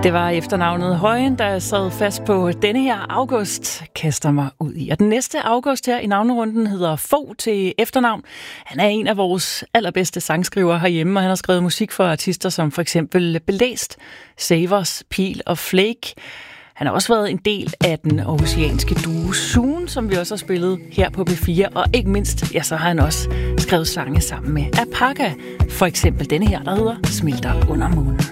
Det var efternavnet Højen, der sad fast på denne her August, kaster mig ud i. Og den næste August her i navnerunden hedder Fogh til efternavn. Han er en af vores allerbedste sangskrivere herhjemme, og han har skrevet musik for artister som for eksempel Blæst, Savers, Pil og Flake. Han har også været en del af den aarhusianske duo Zoom, som vi også har spillet her på P4. Og ikke mindst, ja, så har han også skrevet sange sammen med Apaka. For eksempel denne her, der hedder Smelter under månen.